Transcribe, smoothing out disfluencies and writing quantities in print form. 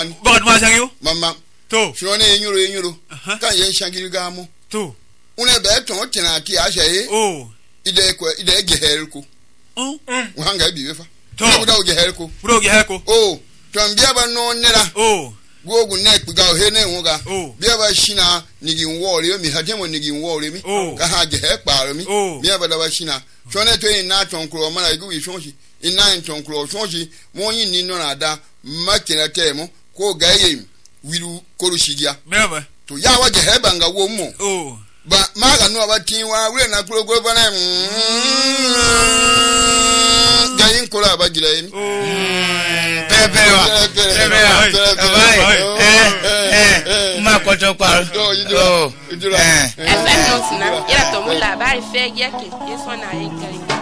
God Masangu? Mamma. To. Shone enyuro. Kan ye shangiri gamo. To. Une beton tenaki ashaye. Oh. Ide gehelko. Uhanga biwefa. To. Buda gehelko. Buda gehelko. Oh. Twambia ba no nera. Oh. Gogu neck ga hene nwuga. Oh. Bia ba shina nigi nwore mi hademo nigi nwore mi. Ka ha gehekpa mi. Bia ba da ba shina. Shone to ina tonkro mara igu ishonshi. Ina tonkro shonshi mo yin ni no na da makina temo ko gaye wiru korushigia. Beba. To ya wa geheba nga wo mo. Oh. Ba maga no abatin wa we na kuro bana gayin kola ba gira yimi. Pepewa. Ma kojo par. Oh. Ẹ fẹ́ nọ́ọ̀sì náà, yẹ́rẹ̀ tó mú làbárí fẹ́ yẹ́kẹ̀, yẹ́sọ̀ náà yẹ́ gẹ̀rẹ́.